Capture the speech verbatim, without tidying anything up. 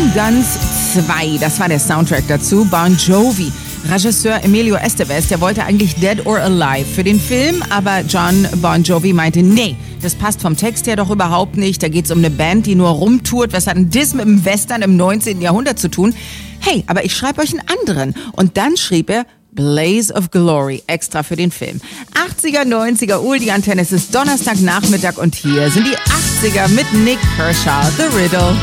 Young Guns zwei, das war der Soundtrack dazu. Bon Jovi. Regisseur Emilio Estevez, der wollte eigentlich Dead or Alive für den Film, aber John Bon Jovi meinte, nee, das passt vom Text her doch überhaupt nicht. Da geht's um eine Band, die nur rumtourt. Was hat denn das mit dem Western im neunzehnten Jahrhundert zu tun? Hey, aber ich schreibe euch einen anderen. Und dann schrieb er Blaze of Glory, extra für den Film. achtziger, neunziger, Oldie-Antenne, es ist Donnerstagnachmittag und hier sind die achtziger mit Nick Kershaw, The Riddle.